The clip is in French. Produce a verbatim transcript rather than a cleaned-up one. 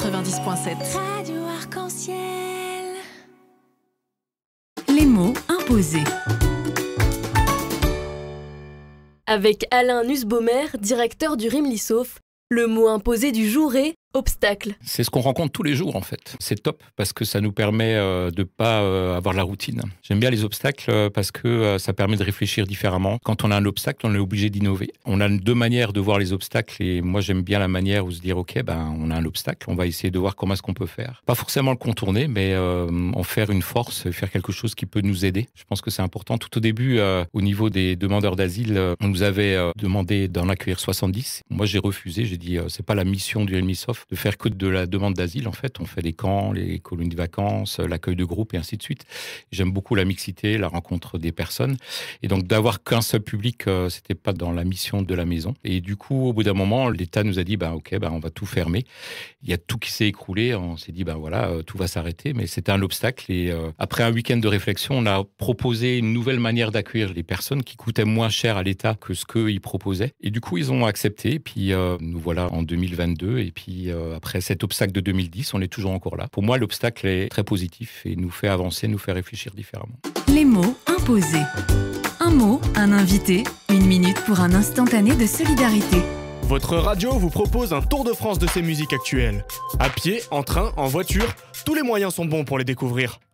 quatre-vingt-dix virgule sept. Radio Arc-en-Ciel. Les mots imposés. Avec Alain Nussbaumer, directeur du Rimlissof, le mot imposé du jour est obstacle. C'est ce qu'on rencontre tous les jours en fait. C'est top parce que ça nous permet euh, de pas euh, avoir la routine. J'aime bien les obstacles euh, parce que euh, ça permet de réfléchir différemment. Quand on a un obstacle, on est obligé d'innover. On a deux manières de voir les obstacles et moi j'aime bien la manière où se dire ok, ben on a un obstacle, on va essayer de voir comment est-ce qu'on peut faire. Pas forcément le contourner, mais euh, en faire une force, faire quelque chose qui peut nous aider. Je pense que c'est important. Tout au début, euh, au niveau des demandeurs d'asile, euh, on nous avait euh, demandé d'en accueillir soixante-dix. Moi j'ai refusé, j'ai dit euh, c'est pas la mission du Rimlissof de faire que de la demande d'asile, en fait. On fait des camps, les colonies de vacances, l'accueil de groupe et ainsi de suite. J'aime beaucoup la mixité, la rencontre des personnes. Et donc, d'avoir qu'un seul public, euh, c'était pas dans la mission de la maison. Et du coup, au bout d'un moment, l'État nous a dit, ben, OK, ben, on va tout fermer. Il y a tout qui s'est écroulé. On s'est dit, ben voilà, euh, tout va s'arrêter. Mais c'était un obstacle. Et euh, après un week-end de réflexion, on a proposé une nouvelle manière d'accueillir les personnes qui coûtait moins cher à l'État que ce qu'ils proposaient. Et du coup, ils ont accepté. Et puis, euh, nous voilà en deux mille vingt-deux. Et puis, euh, après cet obstacle de deux mille dix, on est toujours encore là. Pour moi, l'obstacle est très positif et nous fait avancer, nous fait réfléchir différemment. Les mots imposés. Un mot, un invité, une minute pour un instantané de solidarité. Votre radio vous propose un tour de France de ses musiques actuelles. À pied, en train, en voiture, tous les moyens sont bons pour les découvrir.